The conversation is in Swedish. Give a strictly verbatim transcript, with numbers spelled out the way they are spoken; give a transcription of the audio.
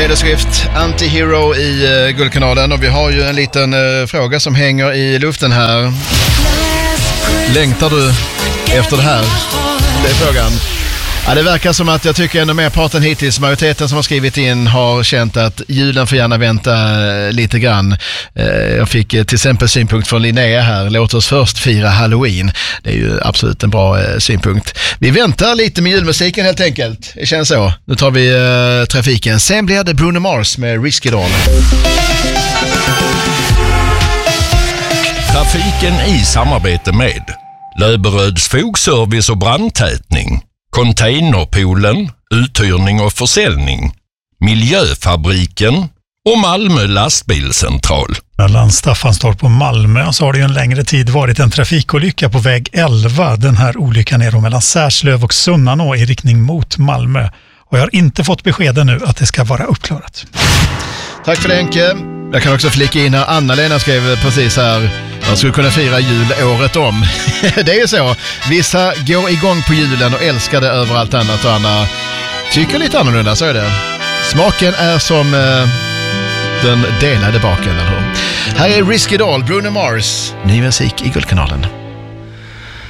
Taylor Swift, Anti-Hero i uh, Guldkanalen, och vi har ju en liten uh, fråga som hänger i luften här. Längtar du efter det här? Det är frågan. Ja, det verkar som att jag tycker ändå mer parten hittills, majoriteten som har skrivit in har känt att julen får gärna vänta lite grann. Jag fick till exempel synpunkt från Linnea här. Låt oss först fira Halloween. Det är ju absolut en bra synpunkt. Vi väntar lite med julmusiken helt enkelt. Det känns så. Nu tar vi uh, trafiken. Sen blir det Bruno Mars med Risk It All. Trafiken i samarbete med Löberöds fogservice och brandtätning, Containerpoolen, uthyrning och försäljning, Miljöfabriken och Malmö lastbilscentral. Mellan Staffanstorp och Malmö så har det ju en längre tid varit en trafikolycka på väg elva. Den här olyckan är då mellan Särslöv och Sunnanå i riktning mot Malmö. Och jag har inte fått beskeden nu att det ska vara uppklarat. Tack för det, Enke. Jag kan också flika in här, Anna-Lena skrev precis här, man skulle kunna fira jul året om. Det är ju så. Vissa går igång på julen och älskar det över allt annat, och Anna tycker lite annorlunda, så är det. Smaken är som eh, den delade baken, eller hur? Här är Risk It All, Bruno Mars, ny musik i Guldkanalen.